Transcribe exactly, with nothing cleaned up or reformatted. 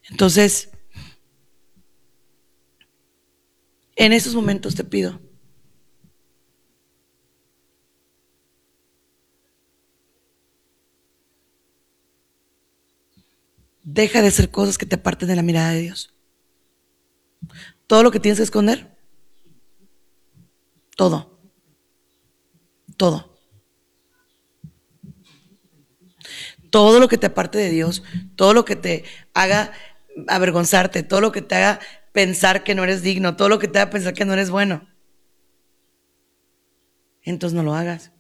Entonces, en esos momentos te pido, deja de hacer cosas que te aparten de la mirada de Dios. Todo lo que tienes que esconder, todo, todo. Todo lo que te aparte de Dios, todo lo que te haga avergonzarte, todo lo que te haga pensar que no eres digno, todo lo que te haga pensar que no eres bueno, entonces no lo hagas.